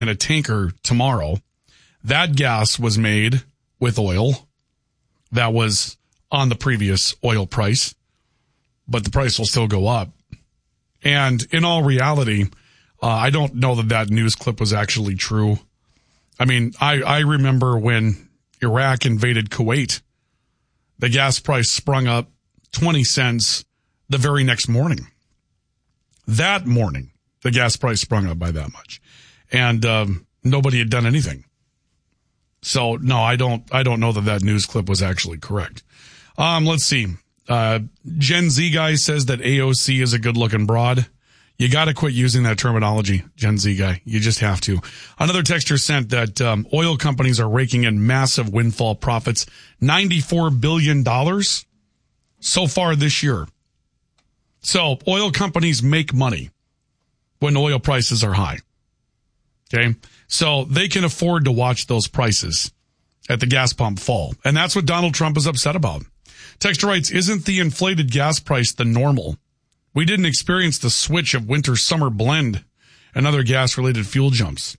in a tanker tomorrow. That gas was made with oil that was on the previous oil price, but the price will still go up. And in all reality, I don't know that news clip was actually true. I mean, I remember when Iraq invaded Kuwait, the gas price sprung up 20 cents the very next morning. That morning, the gas price sprung up by that much. And nobody had done anything. So, no, I don't know that news clip was actually correct. Let's see. Gen Z guy says that AOC is a good-looking broad. You got to quit using that terminology, Gen Z guy. You just have to. Another texter sent that oil companies are raking in massive windfall profits, $94 billion so far this year. So oil companies make money when oil prices are high. Okay? So they can afford to watch those prices at the gas pump fall. And that's what Donald Trump is upset about. Texter writes, isn't the inflated gas price the normal? We didn't experience the switch of winter-summer blend and other gas-related fuel jumps.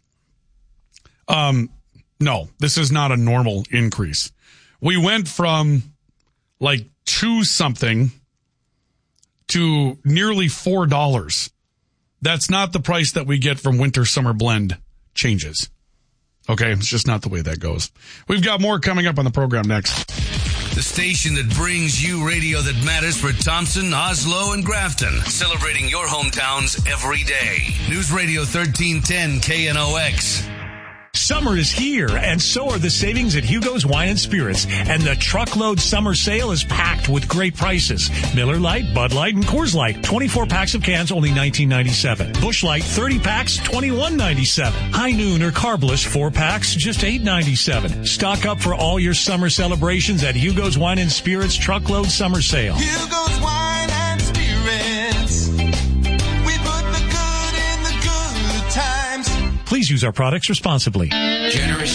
No, this is not a normal increase. We went from like 2-something to nearly $4. That's not the price that we get from winter-summer blend changes. Okay, it's just not the way that goes. We've got more coming up on the program next. The station that brings you radio that matters for Thompson, Oslo, and Grafton. Celebrating your hometowns every day. News Radio 1310 KNOX. Summer is here, and so are the savings at Hugo's Wine and Spirits. And the truckload summer sale is packed with great prices. Miller Lite, Bud Light, and Coors Light. 24 packs of cans, only $19.97. Busch Light, 30 packs, $21.97. High Noon or Carbless, 4 packs, just $8.97. Stock up for all your summer celebrations at Hugo's Wine and Spirits truckload summer sale. Hugo's Wine and Spirits. We put the good in the good times. Please use our products responsibly. Generous